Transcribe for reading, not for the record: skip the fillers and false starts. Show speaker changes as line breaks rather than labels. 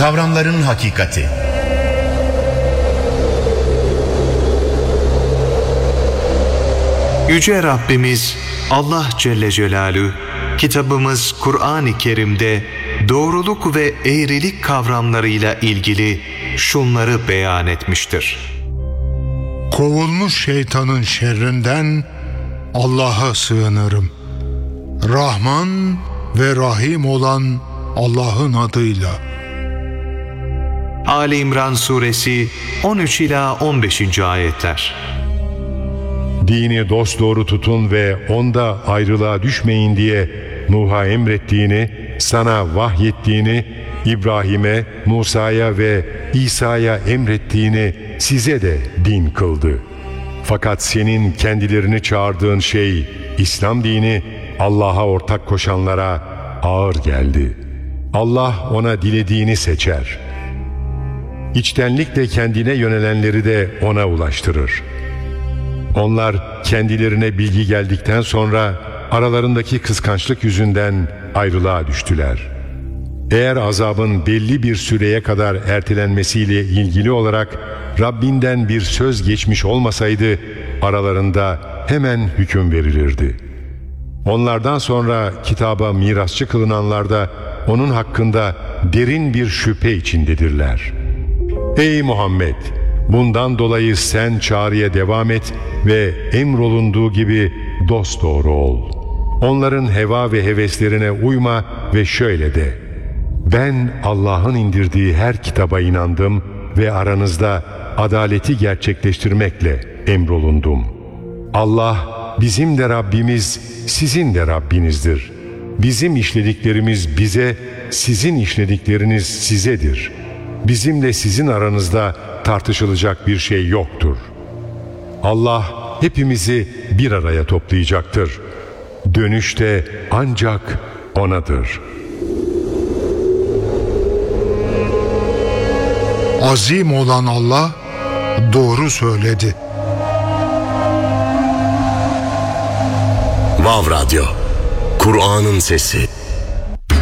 Kavramların hakikati.
Yüce Rabbimiz Allah Celle Celaluhu kitabımız Kur'an-ı Kerim'de doğruluk ve eğrilik kavramlarıyla ilgili şunları beyan etmiştir.
Kovulmuş şeytanın şerrinden Allah'a sığınırım. Rahman ve Rahim olan Allah'ın adıyla.
Ali İmran Suresi 13 ila 15. ayetler.
Dini dosdoğru tutun ve onda ayrılığa düşmeyin diye Nuh'a emrettiğini, sana vahyettiğini, İbrahim'e, Musa'ya ve İsa'ya emrettiğini size de din kıldı. Fakat senin kendilerini çağırdığın şey, İslam dini, Allah'a ortak koşanlara ağır geldi. Allah ona dilediğini seçer. İçtenlikle kendine yönelenleri de ona ulaştırır. Onlar kendilerine bilgi geldikten sonra aralarındaki kıskançlık yüzünden ayrılığa düştüler. Eğer azabın belli bir süreye kadar ertelenmesiyle ilgili olarak Rabbinden bir söz geçmiş olmasaydı aralarında hemen hüküm verilirdi. Onlardan sonra kitaba mirasçı kılınanlar da onun hakkında derin bir şüphe içindedirler. Ey Muhammed! Bundan dolayı sen çağrıya devam et ve emrolunduğu gibi dosdoğru ol. Onların heva ve heveslerine uyma ve şöyle de: ben Allah'ın indirdiği her kitaba inandım ve aranızda adaleti gerçekleştirmekle emrolundum. Allah bizim de Rabbimiz, sizin de Rabbinizdir. Bizim işlediklerimiz bize, sizin işledikleriniz sizedir. Bizimle sizin aranızda tartışılacak bir şey yoktur. Allah hepimizi bir araya toplayacaktır. Dönüş de ancak O'nadır.
Azim olan Allah doğru söyledi.
Vav Radyo, Kur'an'ın sesi.